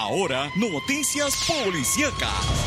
ahora, noticias policíacas.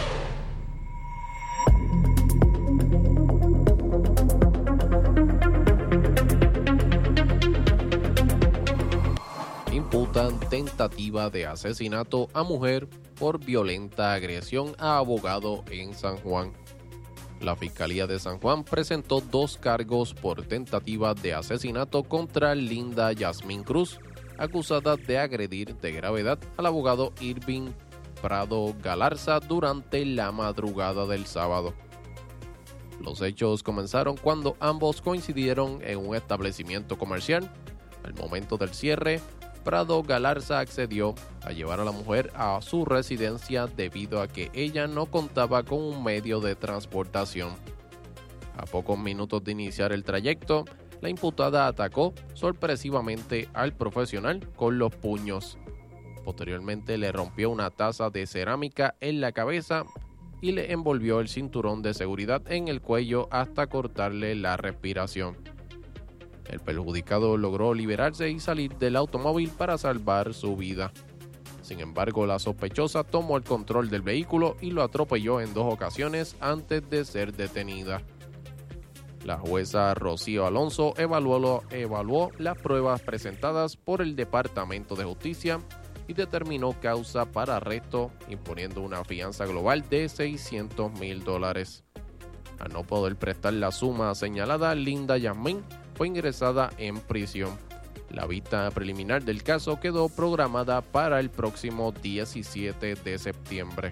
Imputan tentativa de asesinato a mujer por violenta agresión a abogado en San Juan. La Fiscalía de San Juan presentó 2 cargos por tentativa de asesinato contra Linda Yasmín Cruz, acusada de agredir de gravedad al abogado Irving Prado Galarza durante la madrugada del sábado. Los hechos comenzaron cuando ambos coincidieron en un establecimiento comercial. Al momento del cierre, Prado Galarza accedió a llevar a la mujer a su residencia debido a que ella no contaba con un medio de transportación. A pocos minutos de iniciar el trayecto, la imputada atacó sorpresivamente al profesional con los puños. Posteriormente le rompió una taza de cerámica en la cabeza y le envolvió el cinturón de seguridad en el cuello hasta cortarle la respiración. El perjudicado logró liberarse y salir del automóvil para salvar su vida. Sin embargo, la sospechosa tomó el control del vehículo y lo atropelló en 2 ocasiones antes de ser detenida. La jueza Rocío Alonso evaluó las pruebas presentadas por el Departamento de Justicia y determinó causa para arresto, imponiendo una fianza global de $600,000. Al no poder prestar la suma señalada, Linda Yasmín fue ingresada en prisión. La vista preliminar del caso quedó programada para el próximo 17 de septiembre.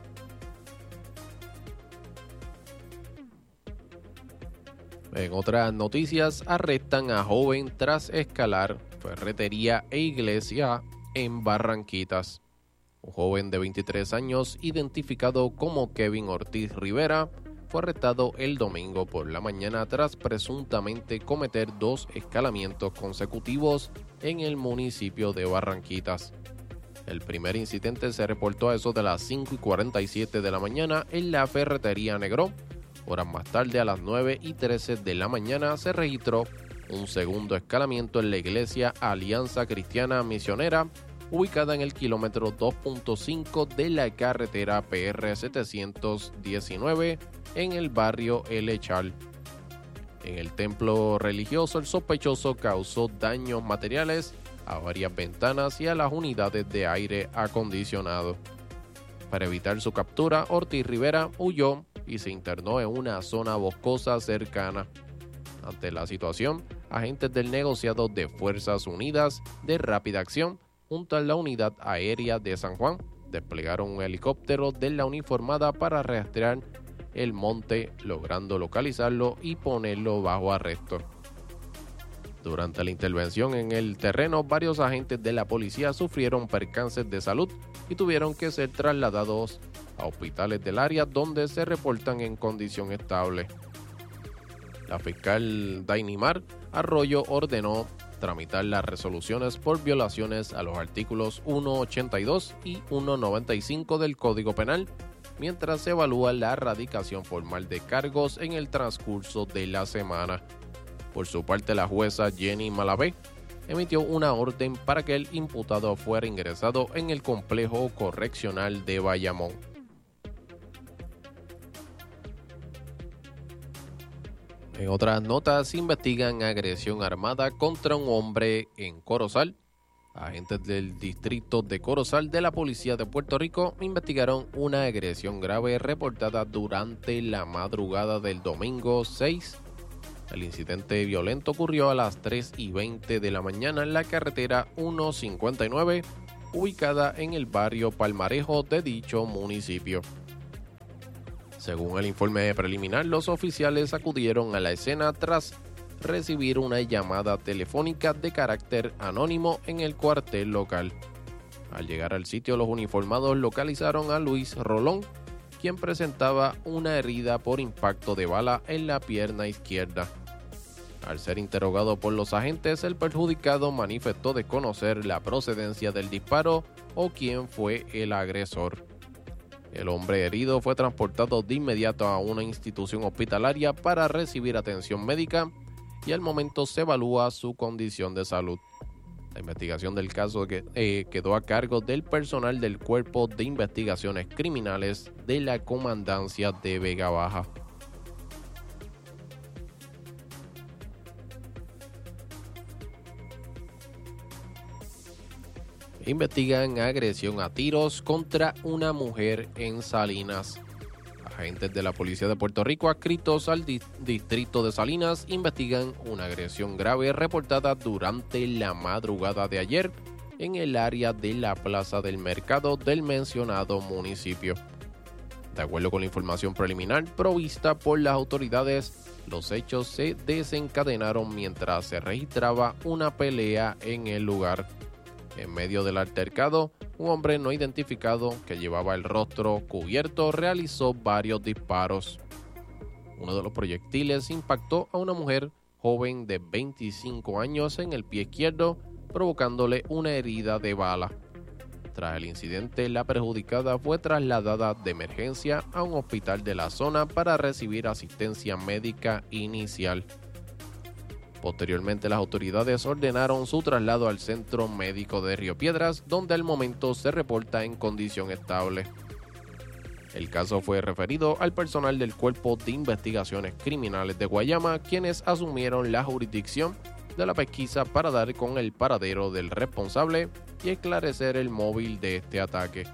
En otras noticias, arrestan a joven tras escalar ferretería e iglesia en Barranquitas. Un joven de 23 años, identificado como Kevin Ortiz Rivera, fue arrestado el domingo por la mañana tras presuntamente cometer 2 escalamientos consecutivos en el municipio de Barranquitas. El primer incidente se reportó a eso de las 5:47 de la mañana en la ferretería Negrón. Horas más tarde, a las 9:13 de la mañana, se registró un segundo escalamiento en la iglesia Alianza Cristiana Misionera, ubicada en el kilómetro 2.5 de la carretera PR 719 en el barrio El Echal. En el templo religioso, el sospechoso causó daños materiales a varias ventanas y a las unidades de aire acondicionado. Para evitar su captura, Ortiz Rivera huyó y se internó en una zona boscosa cercana. Ante la situación, agentes del negociado de Fuerzas Unidas de Rápida Acción, junto a la Unidad Aérea de San Juan, desplegaron un helicóptero de la uniformada para rastrear el monte, logrando localizarlo y ponerlo bajo arresto. Durante la intervención en el terreno, varios agentes de la policía sufrieron percances de salud y tuvieron que ser trasladados a hospitales del área donde se reportan en condición estable. La fiscal Dainimar Arroyo ordenó tramitar las resoluciones por violaciones a los artículos 182 y 195 del Código Penal, mientras se evalúa la erradicación formal de cargos en el transcurso de la semana. Por su parte, la jueza Jenny Malavé emitió una orden para que el imputado fuera ingresado en el complejo correccional de Bayamón. En otras notas, investigan agresión armada contra un hombre en Corozal. Agentes del distrito de Corozal de la Policía de Puerto Rico investigaron una agresión grave reportada durante la madrugada del domingo 6. El incidente violento ocurrió a las 3:20 de la mañana en la carretera 159, ubicada en el barrio Palmarejo de dicho municipio. Según el informe preliminar, los oficiales acudieron a la escena tras recibir una llamada telefónica de carácter anónimo en el cuartel local. Al llegar al sitio, los uniformados localizaron a Luis Rolón, quien presentaba una herida por impacto de bala en la pierna izquierda. Al ser interrogado por los agentes, el perjudicado manifestó desconocer la procedencia del disparo o quién fue el agresor. El hombre herido fue transportado de inmediato a una institución hospitalaria para recibir atención médica y al momento se evalúa su condición de salud. La investigación del caso quedó a cargo del personal del Cuerpo de Investigaciones Criminales de la Comandancia de Vega Baja. Investigan agresión a tiros contra una mujer en Salinas. Agentes de la Policía de Puerto Rico adscritos al distrito de Salinas investigan una agresión grave reportada durante la madrugada de ayer en el área de la Plaza del Mercado del mencionado municipio. De acuerdo con la información preliminar provista por las autoridades, los hechos se desencadenaron mientras se registraba una pelea en el lugar. En medio del altercado, un hombre no identificado que llevaba el rostro cubierto realizó varios disparos. Uno de los proyectiles impactó a una mujer joven de 25 años en el pie izquierdo, provocándole una herida de bala. Tras el incidente, la perjudicada fue trasladada de emergencia a un hospital de la zona para recibir asistencia médica inicial. Posteriormente, las autoridades ordenaron su traslado al Centro Médico de Río Piedras, donde al momento se reporta en condición estable. El caso fue referido al personal del Cuerpo de Investigaciones Criminales de Guayama, quienes asumieron la jurisdicción de la pesquisa para dar con el paradero del responsable y esclarecer el móvil de este ataque.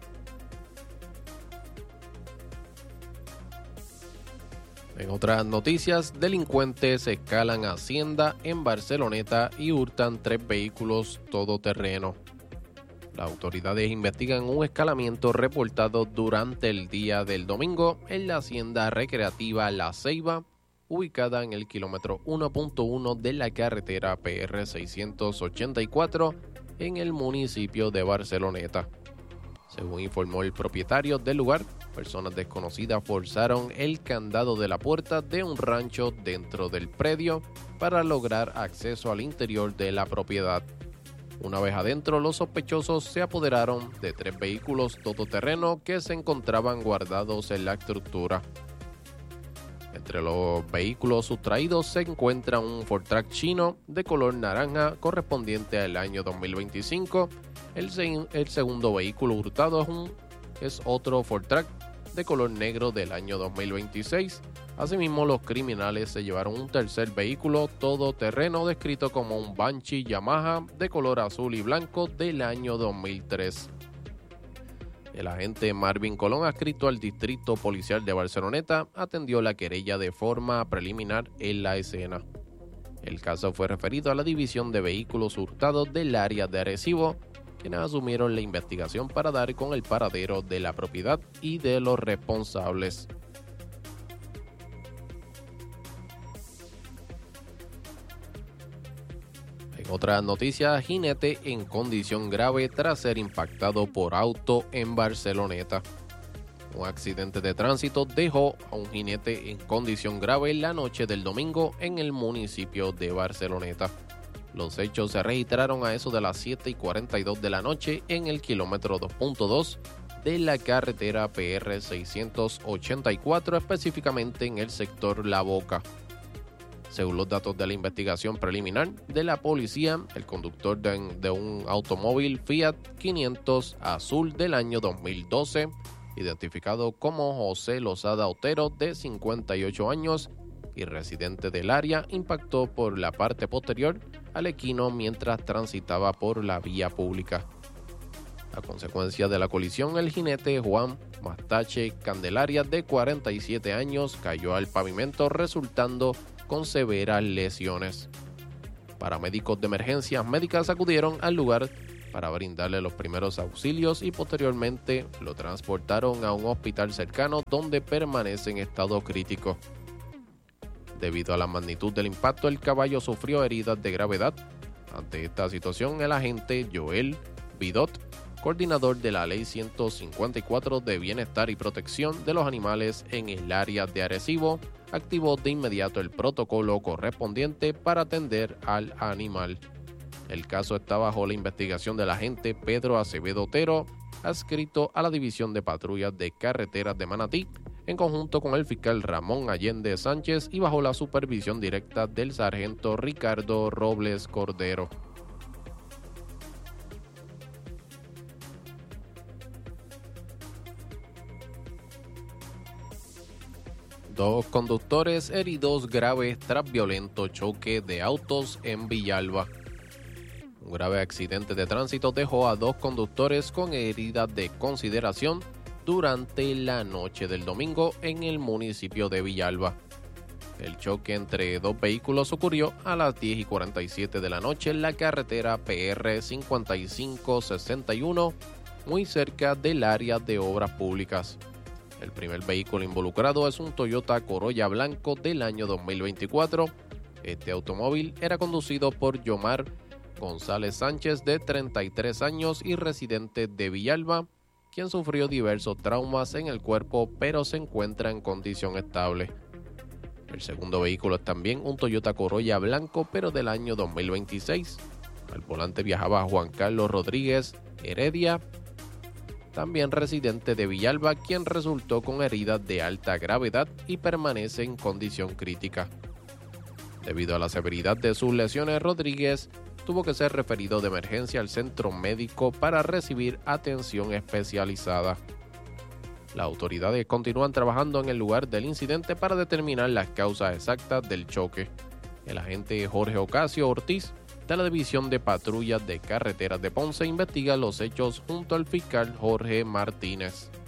En otras noticias, delincuentes escalan Hacienda en Barceloneta y hurtan 3 vehículos todoterreno. Las autoridades investigan un escalamiento reportado durante el día del domingo en la Hacienda Recreativa La Ceiba, ubicada en el kilómetro 1.1 de la carretera PR 684 en el municipio de Barceloneta. Según informó el propietario del lugar, personas desconocidas forzaron el candado de la puerta de un rancho dentro del predio para lograr acceso al interior de la propiedad. Una vez adentro, los sospechosos se apoderaron de 3 vehículos todoterreno que se encontraban guardados en la estructura. Entre los vehículos sustraídos se encuentra un Ford Track chino de color naranja correspondiente al año 2025. El segundo vehículo hurtado es otro Ford Track de color negro del año 2026. Asimismo, los criminales se llevaron un tercer vehículo todoterreno descrito como un Banshee Yamaha de color azul y blanco del año 2003. El agente Marvin Colón, adscrito al Distrito Policial de Barceloneta, atendió la querella de forma preliminar en la escena. El caso fue referido a la División de Vehículos Hurtados del área de Arecibo, quienes asumieron la investigación para dar con el paradero de la propiedad y de los responsables. En otras noticias, jinete en condición grave tras ser impactado por auto en Barceloneta. Un accidente de tránsito dejó a un jinete en condición grave la noche del domingo en el municipio de Barceloneta. Los hechos se registraron a eso de las 7:42 de la noche en el kilómetro 2.2 de la carretera PR 684, específicamente en el sector La Boca. Según los datos de la investigación preliminar de la policía, el conductor de un automóvil Fiat 500 azul del año 2012, identificado como José Lozada Otero, de 58 años y residente del área, impactó por la parte posterior al equino mientras transitaba por la vía pública. A consecuencia de la colisión, el jinete Juan Mastache Candelaria, de 47 años, cayó al pavimento, resultando con severas lesiones. Paramédicos de emergencias médicas acudieron al lugar para brindarle los primeros auxilios y posteriormente lo transportaron a un hospital cercano donde permanece en estado crítico. Debido a la magnitud del impacto, el caballo sufrió heridas de gravedad. Ante esta situación, el agente Joel Vidot, coordinador de la Ley 154 de Bienestar y Protección de los Animales en el área de Arecibo, activó de inmediato el protocolo correspondiente para atender al animal. El caso está bajo la investigación del agente Pedro Acevedo Otero, adscrito a la División de Patrullas de Carreteras de Manatí, en conjunto con el fiscal Ramón Allende Sánchez y bajo la supervisión directa del sargento Ricardo Robles Cordero. 2 conductores heridos graves tras violento choque de autos en Villalba. Un grave accidente de tránsito dejó a 2 conductores con heridas de consideración durante la noche del domingo en el municipio de Villalba. El choque entre 2 vehículos ocurrió a las 10:47 de la noche en la carretera PR 5561, muy cerca del área de obras públicas. El primer vehículo involucrado es un Toyota Corolla blanco del año 2024. Este automóvil era conducido por Yomar González Sánchez, de 33 años y residente de Villalba, quien sufrió diversos traumas en el cuerpo pero se encuentra en condición estable. El segundo vehículo es también un Toyota Corolla blanco pero del año 2026. Al volante viajaba Juan Carlos Rodríguez Heredia, también residente de Villalba, quien resultó con heridas de alta gravedad y permanece en condición crítica. Debido a la severidad de sus lesiones, Rodríguez tuvo que ser referido de emergencia al centro médico para recibir atención especializada. Las autoridades continúan trabajando en el lugar del incidente para determinar las causas exactas del choque. El agente Jorge Ocasio Ortiz, de la División de Patrullas de Carreteras de Ponce, investiga los hechos junto al fiscal Jorge Martínez.